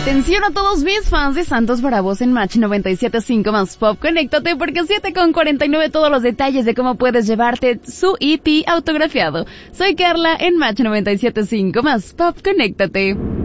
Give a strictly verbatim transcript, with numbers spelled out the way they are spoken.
Atención a todos mis fans de Santos para vos en Match noventa y siete punto cinco más Pop. Conéctate porque siete con cuarenta y nueve todos los detalles de cómo puedes llevarte su E P autografiado. Soy Carla en Match noventa y siete punto cinco más Pop. Conéctate.